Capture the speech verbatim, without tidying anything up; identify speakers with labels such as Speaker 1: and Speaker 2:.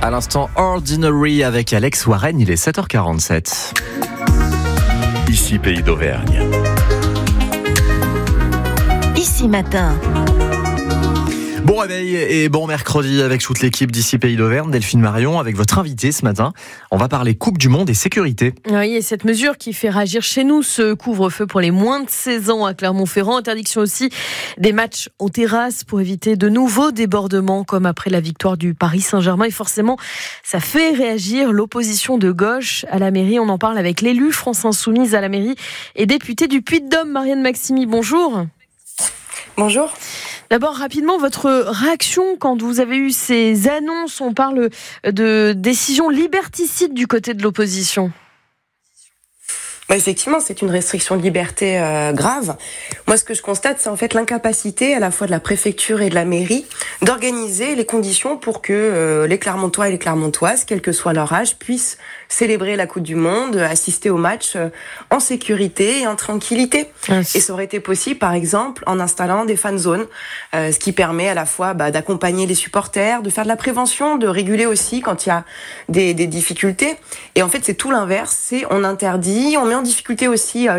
Speaker 1: À l'instant, Ordinary avec Alex Warren, il est sept heures quarante-sept.
Speaker 2: Ici Pays d'Auvergne.
Speaker 3: Ici Matin.
Speaker 1: Bon réveil et bon mercredi avec toute l'équipe d'Ici Pays d'Auvergne. Delphine Marion, avec votre invité ce matin, on va parler Coupe du Monde et sécurité.
Speaker 4: Oui, et cette mesure qui fait réagir chez nous, ce couvre-feu pour les moins de seize ans à Clermont-Ferrand. Interdiction aussi des matchs en terrasse pour éviter de nouveaux débordements comme après la victoire du Paris Saint-Germain. Et forcément, ça fait réagir l'opposition de gauche à la mairie. On en parle avec l'élu France Insoumise à la mairie et députée du Puy-de-Dôme, Marianne Maximi. Bonjour.
Speaker 5: Bonjour.
Speaker 4: D'abord, rapidement, votre réaction quand vous avez eu ces annonces. On parle de décision liberticide du côté de l'opposition.
Speaker 5: Bah effectivement, c'est une restriction de liberté euh, grave. Moi, ce que je constate, c'est en fait l'incapacité à la fois de la préfecture et de la mairie d'organiser les conditions pour que euh, les Clermontois et les Clermontoises, quel que soit leur âge, puissent célébrer la Coupe du Monde, assister au match euh, en sécurité et en tranquillité. Merci. Et ça aurait été possible, par exemple, en installant des fan zones, euh, ce qui permet à la fois bah, d'accompagner les supporters, de faire de la prévention, de réguler aussi quand il y a des, des difficultés. Et en fait, c'est tout l'inverse. C'est on interdit, on met en difficulté aussi euh,